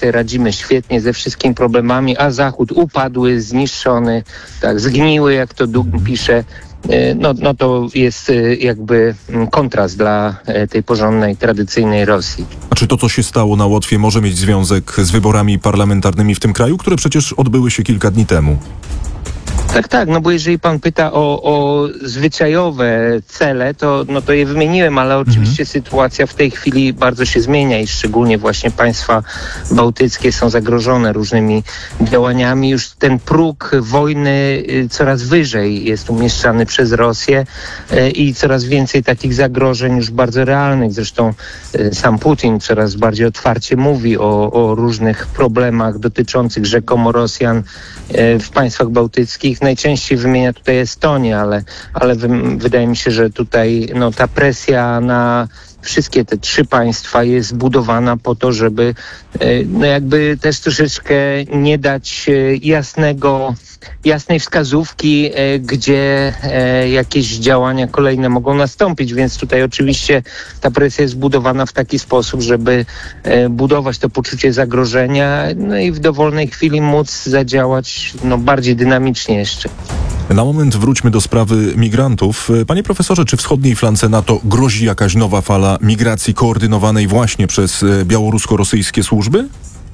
sobie radzimy świetnie ze wszystkimi problemami, a Zachód upadły, zniszczony, tak, zgniły, jak to Dugin pisze. No to jest jakby kontrast dla tej porządnej, tradycyjnej Rosji. A czy to, co się stało na Łotwie, może mieć związek z wyborami parlamentarnymi w tym kraju, które przecież odbyły się kilka dni temu? Tak, no bo jeżeli pan pyta o zwyczajowe cele, to je wymieniłem, ale oczywiście sytuacja w tej chwili bardzo się zmienia i szczególnie właśnie państwa bałtyckie są zagrożone różnymi działaniami. Już ten próg wojny coraz wyżej jest umieszczany przez Rosję i coraz więcej takich zagrożeń już bardzo realnych. Zresztą sam Putin coraz bardziej otwarcie mówi o różnych problemach dotyczących rzekomo Rosjan w państwach bałtyckich. Najczęściej wymienia tutaj Estonię, ale wydaje mi się, że tutaj ta presja na wszystkie te trzy państwa jest zbudowana po to, żeby jakby też troszeczkę nie dać jasnej wskazówki, gdzie jakieś działania kolejne mogą nastąpić, więc tutaj oczywiście ta presja jest zbudowana w taki sposób, żeby budować to poczucie zagrożenia, no i w dowolnej chwili móc zadziałać bardziej dynamicznie jeszcze. Na moment wróćmy do sprawy migrantów. Panie profesorze, czy wschodniej flance NATO grozi jakaś nowa fala migracji koordynowanej właśnie przez białorusko-rosyjskie służby?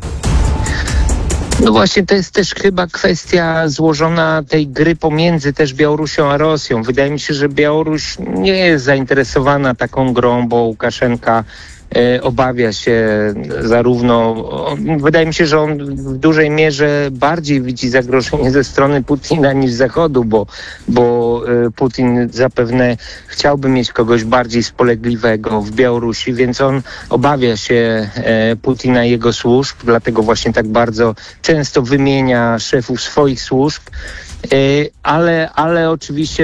No właśnie, to jest też chyba kwestia złożona tej gry pomiędzy też Białorusią a Rosją. Wydaje mi się, że Białoruś nie jest zainteresowana taką grą, bo Łukaszenka obawia się wydaje mi się, że on w dużej mierze bardziej widzi zagrożenie ze strony Putina niż Zachodu, bo Putin zapewne chciałby mieć kogoś bardziej spolegliwego w Białorusi, więc on obawia się Putina i jego służb, dlatego właśnie tak bardzo często wymienia szefów swoich służb. Ale oczywiście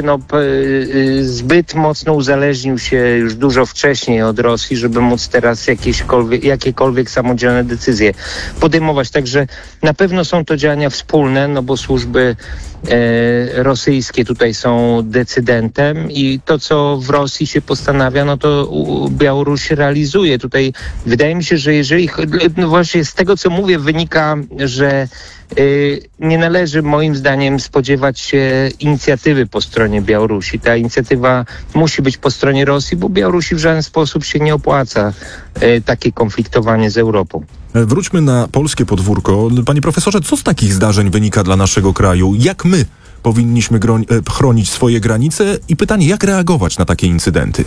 zbyt mocno uzależnił się już dużo wcześniej od Rosji, żeby móc teraz jakiekolwiek samodzielne decyzje podejmować. Także na pewno są to działania wspólne, bo służby rosyjskie tutaj są decydentem i to, co w Rosji się postanawia, to Białoruś realizuje. Tutaj wydaje mi się, że jeżeli właśnie z tego, co mówię, wynika, że nie należy moim zdaniem spodziewać się inicjatywy po stronie Białorusi. Ta inicjatywa musi być po stronie Rosji, bo Białorusi w żaden sposób się nie opłaca takie konfliktowanie z Europą. Wróćmy na polskie podwórko. Panie profesorze, co z takich zdarzeń wynika dla naszego kraju? Jak my powinniśmy chronić swoje granice? I pytanie, jak reagować na takie incydenty?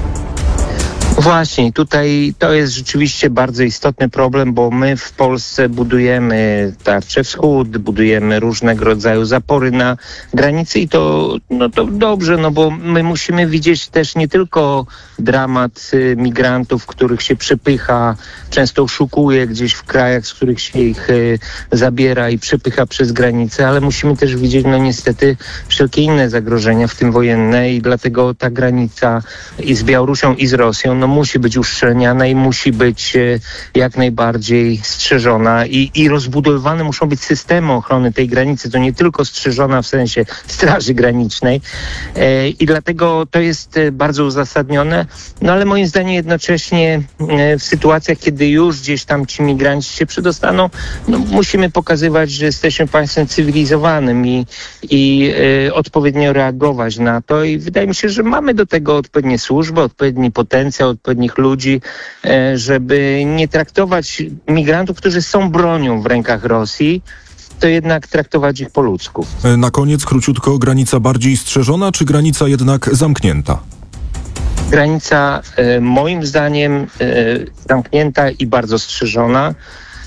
Właśnie, tutaj to jest rzeczywiście bardzo istotny problem, bo my w Polsce budujemy tarczę wschód, budujemy różnego rodzaju zapory na granicy i to dobrze, bo my musimy widzieć też nie tylko dramat migrantów, których się przepycha, często oszukuje gdzieś w krajach, z których się ich zabiera i przepycha przez granicę, ale musimy też widzieć niestety wszelkie inne zagrożenia, w tym wojenne, i dlatego ta granica i z Białorusią, i z Rosją musi być uszczelniana i musi być jak najbardziej strzeżona i rozbudowywane muszą być systemy ochrony tej granicy. To nie tylko strzeżona w sensie Straży Granicznej i dlatego to jest bardzo uzasadnione, ale moim zdaniem jednocześnie w sytuacjach, kiedy już gdzieś tam ci migranci się przedostaną, musimy pokazywać, że jesteśmy państwem cywilizowanym i odpowiednio reagować na to i wydaje mi się, że mamy do tego odpowiednie służby, odpowiedni potencjał, odpowiednich ludzi, żeby nie traktować migrantów, którzy są bronią w rękach Rosji, to jednak traktować ich po ludzku. Na koniec króciutko, granica bardziej strzeżona, czy granica jednak zamknięta? Granica moim zdaniem zamknięta i bardzo strzeżona.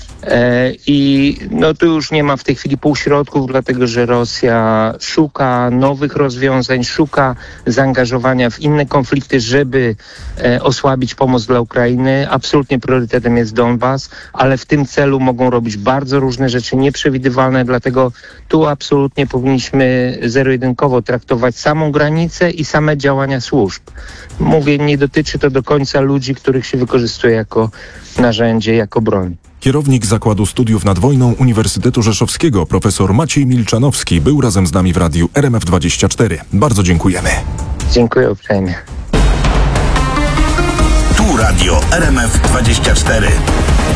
I tu już nie ma w tej chwili półśrodków, dlatego że Rosja szuka nowych rozwiązań, szuka zaangażowania w inne konflikty, żeby osłabić pomoc dla Ukrainy. Absolutnie priorytetem jest Donbas, ale w tym celu mogą robić bardzo różne rzeczy nieprzewidywalne, dlatego tu absolutnie powinniśmy zero-jedynkowo traktować samą granicę i same działania służb. Mówię, nie dotyczy to do końca ludzi, których się wykorzystuje jako narzędzie, jako broń. Kierownik Zakładu Studiów nad Wojną Uniwersytetu Rzeszowskiego, profesor Maciej Milczanowski, był razem z nami w radiu RMF24. Bardzo dziękujemy. Dziękuję uprzejmie. Tu radio RMF24.